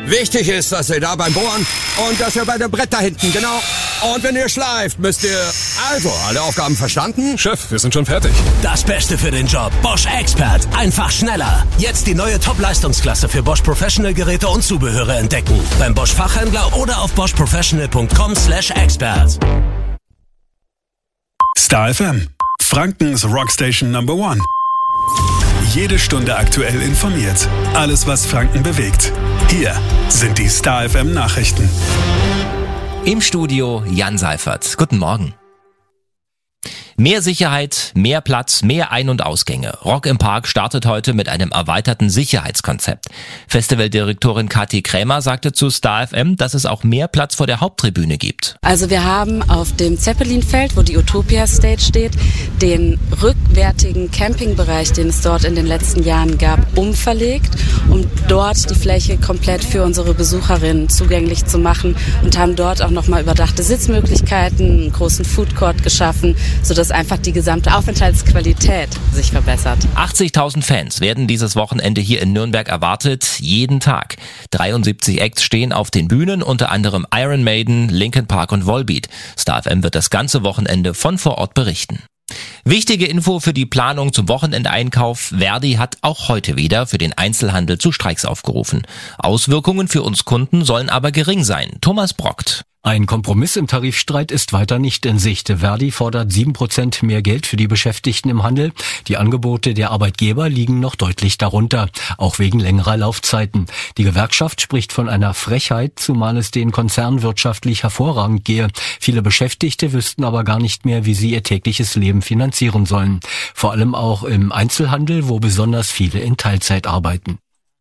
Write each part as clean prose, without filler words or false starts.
Wichtig ist, dass ihr da beim Bohren und dass ihr bei dem Brett da hinten, genau. Und wenn ihr schleift, müsst ihr... Also, alle Aufgaben verstanden? Chef, wir sind schon fertig. Das Beste für den Job. Bosch Expert. Einfach schneller. Jetzt die neue Top-Leistungsklasse für Bosch Professional Geräte und Zubehöre entdecken. Beim Bosch Fachhändler oder auf boschprofessional.com/expert. Star FM. Frankens Rockstation Number 1. Jede Stunde aktuell informiert. Alles, was Franken bewegt. Hier sind die Star FM Nachrichten. Im Studio Jan Seifert. Guten Morgen. Mehr Sicherheit, mehr Platz, mehr Ein- und Ausgänge. Rock im Park startet heute mit einem erweiterten Sicherheitskonzept. Festivaldirektorin Kathi Krämer sagte zu Star FM, dass es auch mehr Platz vor der Haupttribüne gibt. Also wir haben auf dem Zeppelin-Feld, wo die Utopia Stage steht, den rückwärtigen Campingbereich, den es dort in den letzten Jahren gab, umverlegt, um dort die Fläche komplett für unsere Besucherinnen zugänglich zu machen und haben dort auch nochmal überdachte Sitzmöglichkeiten, einen großen Foodcourt geschaffen, sodass einfach die gesamte Aufenthaltsqualität sich verbessert. 80.000 Fans werden dieses Wochenende hier in Nürnberg erwartet, jeden Tag. 73 Acts stehen auf den Bühnen, unter anderem Iron Maiden, Linkin Park und Volbeat. Star FM wird das ganze Wochenende von vor Ort berichten. Wichtige Info für die Planung zum Wochenendeinkauf. Verdi hat auch heute wieder für den Einzelhandel zu Streiks aufgerufen. Auswirkungen für uns Kunden sollen aber gering sein. Thomas Brockt. Ein Kompromiss im Tarifstreit ist weiter nicht in Sicht. Verdi fordert 7% mehr Geld für die Beschäftigten im Handel. Die Angebote der Arbeitgeber liegen noch deutlich darunter, auch wegen längerer Laufzeiten. Die Gewerkschaft spricht von einer Frechheit, zumal es den Konzernen wirtschaftlich hervorragend gehe. Viele Beschäftigte wüssten aber gar nicht mehr, wie sie ihr tägliches Leben finanzieren sollen. Vor allem auch im Einzelhandel, wo besonders viele in Teilzeit arbeiten.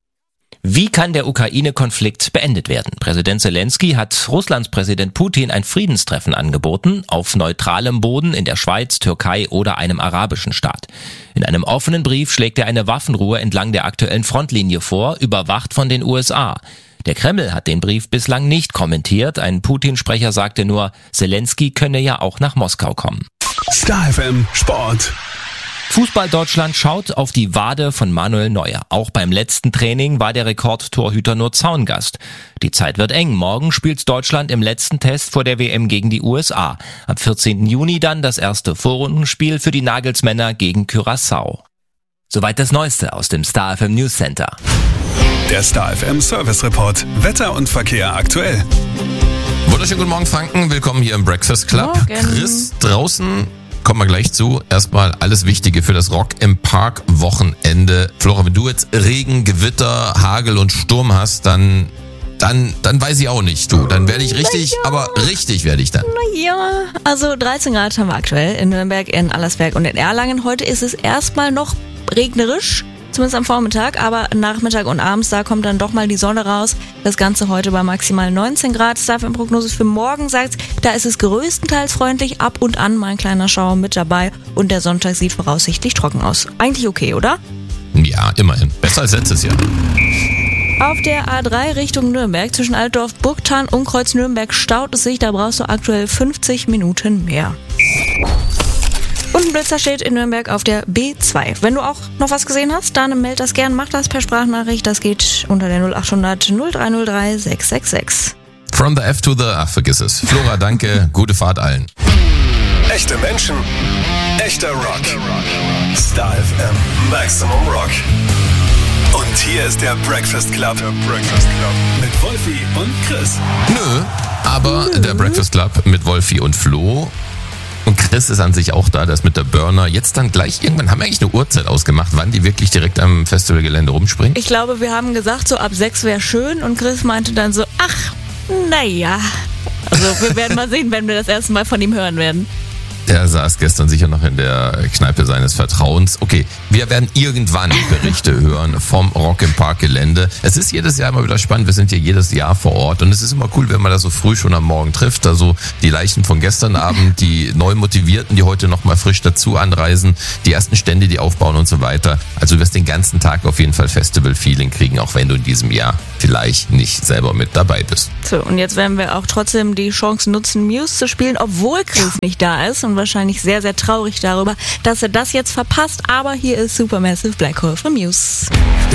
Wie kann der Ukraine-Konflikt beendet werden? Präsident Zelensky hat Russlands Präsident Putin ein Friedenstreffen angeboten, auf neutralem Boden in der Schweiz, Türkei oder einem arabischen Staat. In einem offenen Brief schlägt er eine Waffenruhe entlang der aktuellen Frontlinie vor, überwacht von den USA. Der Kreml hat den Brief bislang nicht kommentiert. Ein Putin-Sprecher sagte nur, Zelensky könne ja auch nach Moskau kommen. Star FM Sport. Fußball Deutschland schaut auf die Wade von Manuel Neuer. Auch beim letzten Training war der Rekordtorhüter nur Zaungast. Die Zeit wird eng. Morgen spielt Deutschland im letzten Test vor der WM gegen die USA. Am 14. Juni dann das erste Vorrundenspiel für die Nagelsmänner gegen Curaçao. Soweit das Neueste aus dem Star FM News Center. Der Star FM Service Report. Wetter und Verkehr aktuell. Wunderschönen guten Morgen, Franken. Willkommen hier im Breakfast Club. Morgen. Chris draußen. Kommen wir gleich zu. Erstmal alles Wichtige für das Rock im Park Wochenende. Flora, wenn du jetzt Regen, Gewitter, Hagel und Sturm hast, dann weiß ich auch nicht, du. Dann werde ich richtig, aber richtig werde ich dann. Ja, also 13 Grad haben wir aktuell in Nürnberg, in Allersberg und in Erlangen. Heute ist es erstmal noch regnerisch. Zumindest am Vormittag, aber Nachmittag und abends, da kommt dann doch mal die Sonne raus. Das Ganze heute bei maximal 19 Grad. Star-FM-Prognose für morgen sagt, da ist es größtenteils freundlich, ab und an mal ein kleiner Schauer mit dabei und der Sonntag sieht voraussichtlich trocken aus. Eigentlich okay, oder? Ja, immerhin. Besser als letztes Jahr. Auf der A3 Richtung Nürnberg zwischen Altdorf, Burgthann und Kreuz Nürnberg staut es sich, da brauchst du aktuell 50 Minuten mehr. Und ein Blitzer steht in Nürnberg auf der B2. Wenn du auch noch was gesehen hast, dann meld das gern, mach das per Sprachnachricht. Das geht unter der 0800 0303 666. From the F to the... Ach, vergiss es. Flora, danke. Gute Fahrt allen. Echte Menschen, echter Rock. Star FM Maximum Rock. Und hier ist der Breakfast Club. Mit Wolfi und Chris. Nö, aber der Breakfast Club mit Wolfi und Flo. Und Chris ist an sich auch da, das mit der Burner. Jetzt dann gleich, irgendwann haben wir eigentlich eine Uhrzeit ausgemacht, wann die wirklich direkt am Festivalgelände rumspringen? Ich glaube, wir haben gesagt, so ab 6 wäre schön und Chris meinte dann so, ach, naja. Also wir werden mal sehen, wenn wir das erste Mal von ihm hören werden. Der saß gestern sicher noch in der Kneipe seines Vertrauens. Okay, wir werden irgendwann Berichte hören vom Rock im Park Gelände. Es ist jedes Jahr immer wieder spannend. Wir sind hier jedes Jahr vor Ort und es ist immer cool, wenn man da so früh schon am Morgen trifft. Also die Leichen von gestern Abend, die neu Motivierten, die heute nochmal frisch dazu anreisen, die ersten Stände, die aufbauen und so weiter. Also du wirst den ganzen Tag auf jeden Fall Festival-Feeling kriegen, auch wenn du in diesem Jahr vielleicht nicht selber mit dabei bist. So, und jetzt werden wir auch trotzdem die Chance nutzen, Muse zu spielen, obwohl Chris nicht da ist und wahrscheinlich sehr, sehr traurig darüber, dass er das jetzt verpasst. Aber hier ist Supermassive Black Hole von Muse.